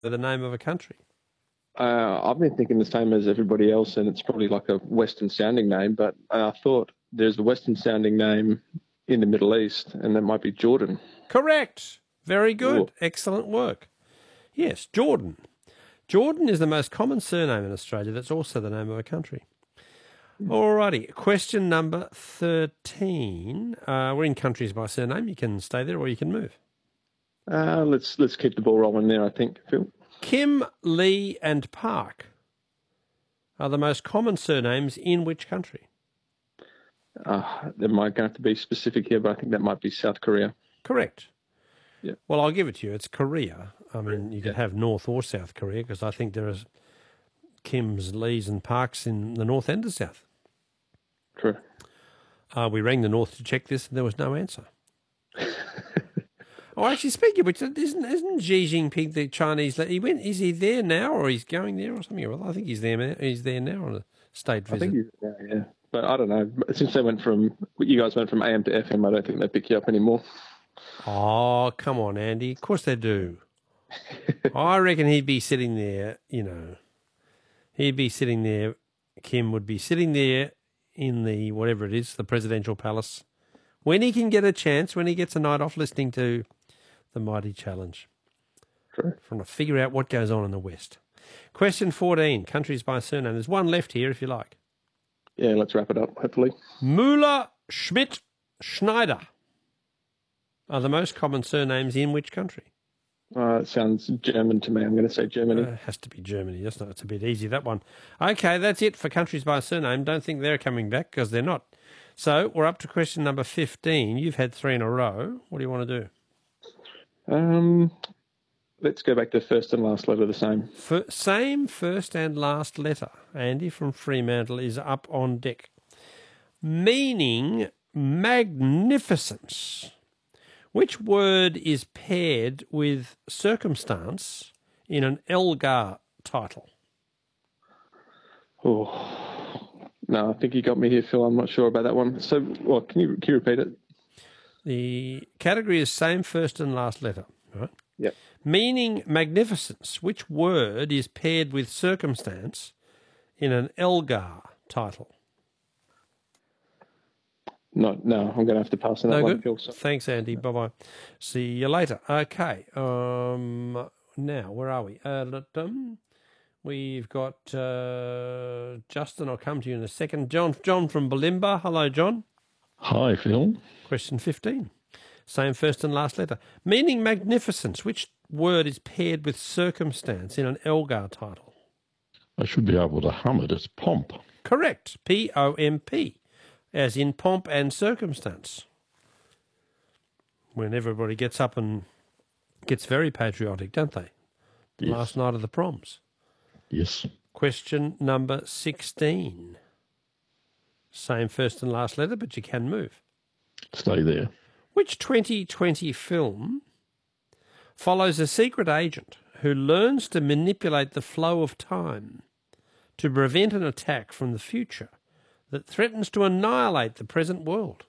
the name of a country? I've been thinking the same as everybody else, and it's probably like a Western-sounding name, but I thought there's a Western-sounding name in the Middle East, and that might be Jordan. Correct. Very good. Ooh. Excellent work. Yes, Jordan. Jordan is the most common surname in Australia. That's also the name of a country. Alrighty, question number 13. We're in countries by surname. You can stay there or you can move. Let's keep the ball rolling there, I think, Phil. Kim, Lee and Park are the most common surnames in which country? There might have to be specific here, but I think that might be South Korea. Correct. Yeah. Well, I'll give it to you. It's Korea. I mean, you could have North or South Korea because I think there are Kims, Lees and Parks in the North and the South. True. We rang the North to check this and there was no answer. Oh, actually, speaking of which, isn't Xi Jinping the Chinese? Is he there now, or he's going there, or something? Well, I think he's there now. He's there now on a state visit. I think he's there, yeah. But I don't know. Since you guys went from AM to FM, I don't think they pick you up anymore. Oh, come on, Andy. Of course they do. I reckon he'd be sitting there. He'd be sitting there. Kim would be sitting there in the whatever it is, the presidential palace, when he can get a chance, when he gets a night off, listening to the Mighty Challenge. True. Trying to figure out what goes on in the West. Question 14, countries by surname. There's one left here if you like. Yeah, let's wrap it up, hopefully. Müller, Schmidt, Schneider are the most common surnames in which country? It sounds German to me. I'm going to say Germany. It has to be Germany. It's a bit easy, that one. Okay, that's it for countries by surname. Don't think they're coming back because they're not. So we're up to question number 15. You've had 3 in a row. What do you want to do? Let's go back to first and last letter the same. Same first and last letter. Andy from Fremantle is up on deck. Meaning magnificence. Which word is paired with circumstance in an Elgar title? Oh, no, I think you got me here, Phil. I'm not sure about that one. So, well, can you repeat it? The category is same first and last letter, right? Yep. Meaning magnificence. Which word is paired with circumstance in an Elgar title? No, I'm going to have to pass on that one, Phil. So. Thanks, Andy. Bye-bye. See you later. Okay. Now, where are we? We've got Justin. I'll come to you in a second. John from Bulimba. Hello, John. Hi, Phil. Question 15. Same first and last letter. Meaning magnificence. Which word is paired with circumstance in an Elgar title? I should be able to hum it. It's pomp. Correct. P-O-M-P. As in pomp and circumstance. When everybody gets up and gets very patriotic, don't they? The last night of the proms. Yes. Question number 16. Same first and last letter, but you can move. Stay there. Which 2020 film follows a secret agent who learns to manipulate the flow of time to prevent an attack from the future that threatens to annihilate the present world?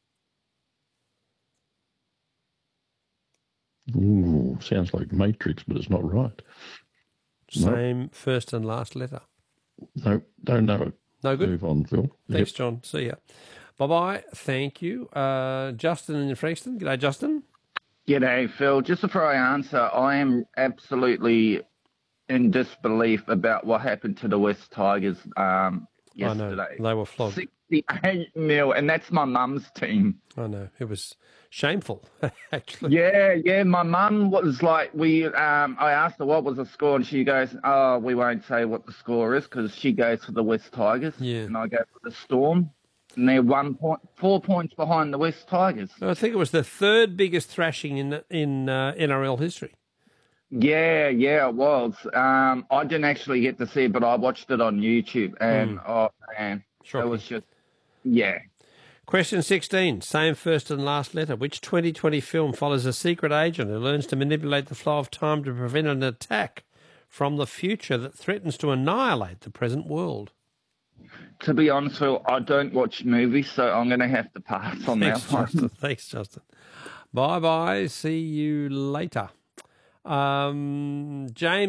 Ooh, sounds like Matrix, but it's not right. Same first and last letter. No, don't know it. No good? Move on, Phil. Thanks, John. See ya. Bye-bye. Thank you. Justin in Frankston. G'day, Justin. G'day, Phil. Just before I answer, I am absolutely in disbelief about what happened to the West Tigers yesterday. I know. They were flogged. 68-0, and that's my mum's team. I know. It was shameful, actually. Yeah. My mum was like, I asked her what was the score, and she goes, "Oh, we won't say what the score is," because she goes for the West Tigers, and I go for the Storm, and they're 4 points behind the West Tigers. I think it was the third biggest thrashing in NRL history. Yeah, it was. I didn't actually get to see it, but I watched it on YouTube, and oh man, Shocking. It was just, yeah. Question 16, same first and last letter. Which 2020 film follows a secret agent who learns to manipulate the flow of time to prevent an attack from the future that threatens to annihilate the present world? To be honest, Phil, I don't watch movies, so I'm going to have to pass on that one. Thanks, Justin. Bye-bye. See you later. James.